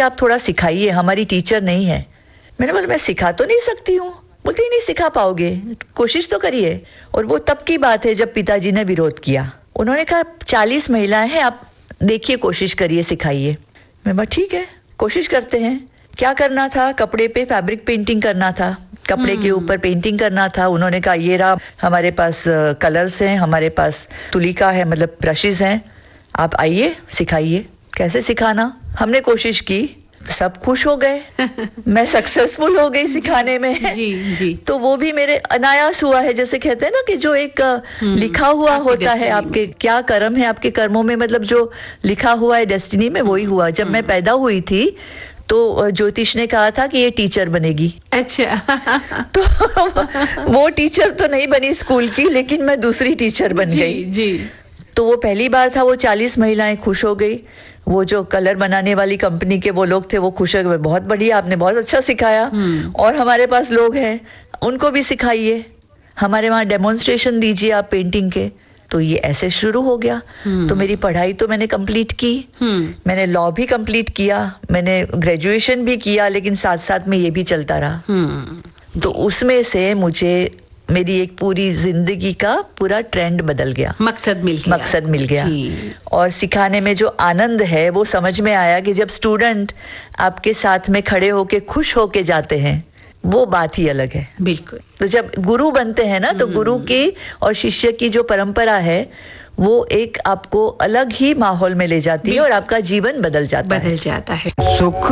कि आप थोड़ा सिखाइए, हमारी टीचर नहीं है। मैंने बोला मैं सिखा तो नहीं सकती हूँ। बोलती नहीं सिखा पाओगे, कोशिश तो करिए। और वो तब की बात है जब पिताजी ने विरोध किया। उन्होंने कहा 40 महिलाएं हैं, आप देखिए, कोशिश करिए, सिखाइए। मैं बोला ठीक है, कोशिश करते हैं। क्या करना था? कपड़े पे फैब्रिक पेंटिंग करना था, कपड़े के ऊपर पेंटिंग करना था। उन्होंने कहा ये रहा हमारे पास कलर्स हैं, हमारे पास तुलिका है, मतलब ब्रशेस हैं, आप आइए सिखाइए। कैसे सिखाना? हमने कोशिश की, सब खुश हो गए। मैं सक्सेसफुल हो गई सिखाने में। जी जी। तो वो भी मेरे अनायास हुआ है, जैसे कहते हैं ना कि जो एक लिखा हुआ होता है, आपके क्या कर्म है, आपके कर्मों में, मतलब जो लिखा हुआ है डेस्टिनी में, वही हुआ। जब मैं पैदा हुई थी तो ज्योतिष ने कहा था कि ये टीचर बनेगी। अच्छा। तो वो टीचर तो नहीं बनी स्कूल की, लेकिन मैं दूसरी टीचर बन गई। जी। तो वो पहली बार था, वो 40 महिलाएं खुश हो गई। वो जो कलर बनाने वाली कंपनी के वो लोग थे, वो खुश हो गए, बहुत बढ़िया, आपने बहुत अच्छा सिखाया। और हमारे पास लोग हैं, उनको भी सिखाइए, हमारे वहाँ डेमोन्स्ट्रेशन दीजिए आप पेंटिंग के। तो ये ऐसे शुरू हो गया। तो मेरी पढ़ाई तो मैंने कंप्लीट की, मैंने लॉ भी कंप्लीट किया, मैंने ग्रेजुएशन भी किया, लेकिन साथ साथ में ये भी चलता रहा। तो उसमें से मुझे मेरी एक पूरी जिंदगी का पूरा ट्रेंड बदल गया, मकसद मिल गया। और सिखाने में जो आनंद है वो समझ में आया कि जब स्टूडेंट आपके साथ में खड़े होके खुश होके जाते हैं, वो बात ही अलग है। बिल्कुल। तो जब गुरु बनते हैं ना, तो गुरु की और शिष्य की जो परंपरा है वो एक आपको अलग ही माहौल में ले जाती है और आपका जीवन बदल जाता है। सुख